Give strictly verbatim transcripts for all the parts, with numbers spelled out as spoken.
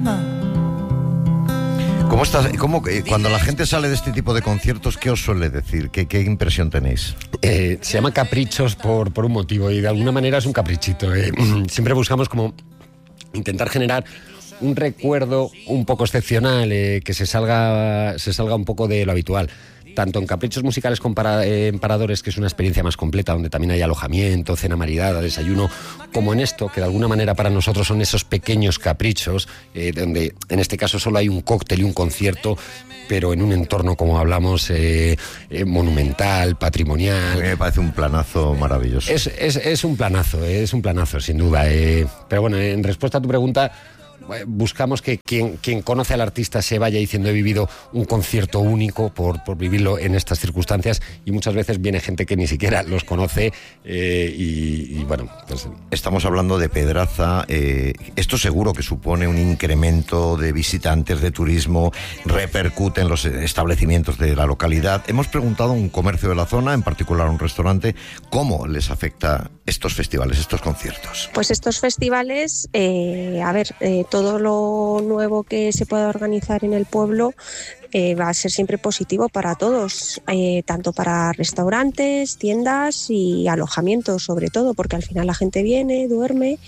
alma. ¿Cómo estás? ¿Cómo, cuando la gente sale de este tipo de conciertos, qué os suele decir? ¿Qué, qué impresión tenéis? Eh, se llama caprichos por, por un motivo y de alguna manera es un caprichito. Eh. Siempre buscamos como intentar generar un recuerdo un poco excepcional, eh, que se salga, se salga un poco de lo habitual. Tanto en Caprichos Musicales con para, eh, en Paradores, que es una experiencia más completa, donde también hay alojamiento, cena maridada, desayuno, como en esto, que de alguna manera para nosotros son esos pequeños caprichos, eh, donde en este caso solo hay un cóctel y un concierto, pero en un entorno, como hablamos, eh, eh, monumental, patrimonial. A mí me parece un planazo maravilloso. Es, es, es un planazo, es un planazo, sin duda. Eh, pero bueno, en respuesta a tu pregunta, buscamos que quien, quien conoce al artista se vaya diciendo: he vivido un concierto único por, por vivirlo en estas circunstancias, y muchas veces viene gente que ni siquiera los conoce eh, y, y bueno, pues... Estamos hablando de Pedraza. Eh, esto seguro que supone un incremento de visitantes, de turismo, repercute en los establecimientos de la localidad. Hemos preguntado a un comercio de la zona, en particular a un restaurante, cómo les afecta estos festivales, estos conciertos. Pues estos festivales, eh, a ver, eh, todo lo nuevo que se pueda organizar en el pueblo eh, va a ser siempre positivo para todos, eh, tanto para restaurantes, tiendas y alojamientos, sobre todo, porque al final la gente viene, duerme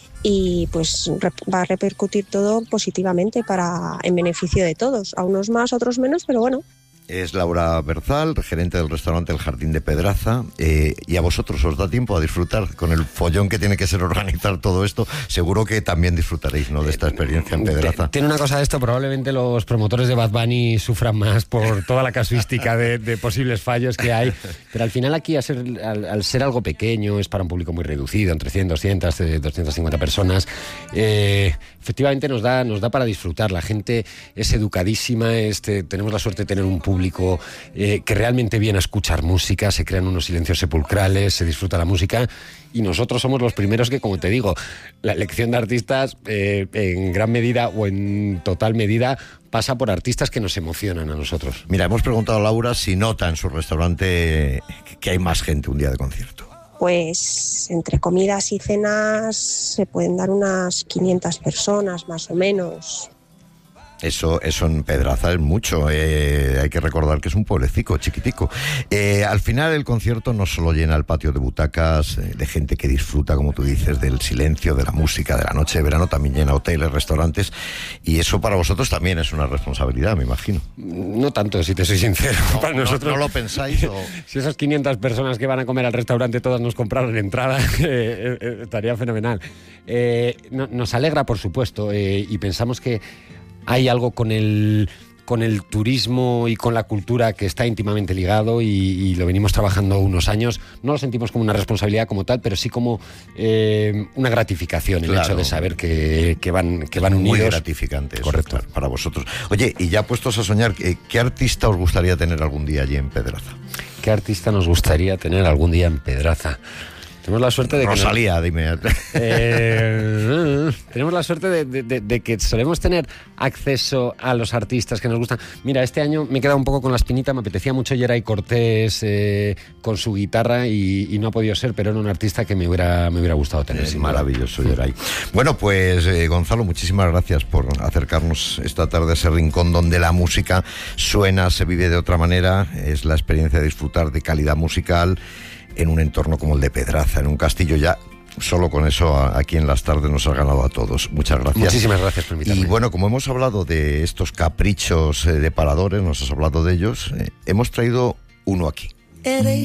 y pues va a repercutir todo positivamente para en beneficio de todos, a unos más, a otros menos, pero bueno. Es Laura Berzal, gerente del restaurante El Jardín de Pedraza, eh, y a vosotros os da tiempo a disfrutar con el follón que tiene que ser organizar todo esto. Seguro que también disfrutaréis, ¿no?, de esta experiencia en Pedraza. Tiene una cosa de esto: probablemente los promotores de Bad Bunny sufran más por toda la casuística de, de posibles fallos que hay, pero al final aquí, al ser, al, al ser algo pequeño, es para un público muy reducido, entre cien, doscientas, doscientas cincuenta personas, eh, efectivamente nos da, nos da para disfrutar. La gente es educadísima, este, tenemos la suerte de tener un público público eh, que realmente viene a escuchar música, se crean unos silencios sepulcrales, se disfruta la música, y nosotros somos los primeros que, como te digo, la elección de artistas eh, en gran medida o en total medida pasa por artistas que nos emocionan a nosotros. Mira, hemos preguntado a Laura si nota en su restaurante que hay más gente un día de concierto. Pues entre comidas y cenas se pueden dar unas quinientas personas más o menos. Eso, eso en Pedraza es mucho. Eh, hay que recordar que es un pueblecico chiquitico. Eh, al final el concierto no solo llena el patio de butacas, eh, de gente que disfruta, como tú dices, del silencio, de la música, de la noche de verano, también llena hoteles, restaurantes, y eso para vosotros también es una responsabilidad, me imagino. No tanto, si te soy sincero. No, para nosotros, no, no lo pensáis. O... Si esas quinientas personas que van a comer al restaurante todas nos compraran entrada, eh, eh, estaría fenomenal. Eh, no, nos alegra, por supuesto, eh, y pensamos que hay algo con el, con el turismo y con la cultura que está íntimamente ligado, y, y lo venimos trabajando unos años. No lo sentimos como una responsabilidad como tal, pero sí como eh, una gratificación, el claro. hecho de saber que, que van, que van unidos. Muy gratificante eso, correcto, claro, para vosotros. Oye, y ya puestos a soñar, ¿qué, ¿qué artista os gustaría tener algún día allí en Pedraza? ¿Qué artista nos gustaría tener algún día en Pedraza? Tenemos la suerte de que... Rosalía, no... dime. Eh, tenemos la suerte de, de, de, de que solemos tener acceso a los artistas que nos gustan. Mira, este año me he quedado un poco con la espinita, me apetecía mucho Yeray Cortés eh, con su guitarra y, y no ha podido ser, pero era un artista que me hubiera, me hubiera gustado tener. Es maravilloso, Yeray. Bueno, pues eh, Gonzalo, muchísimas gracias por acercarnos esta tarde a ese rincón donde la música suena, se vive de otra manera. Es la experiencia de disfrutar de calidad musical en un entorno como el de Pedraza, en un castillo. Ya solo con eso aquí en las tardes nos ha ganado a todos. Muchas gracias. Muchísimas gracias por invitarme. Y bueno, como hemos hablado de estos caprichos eh, de Paradores, nos has hablado de ellos, eh, hemos traído uno aquí.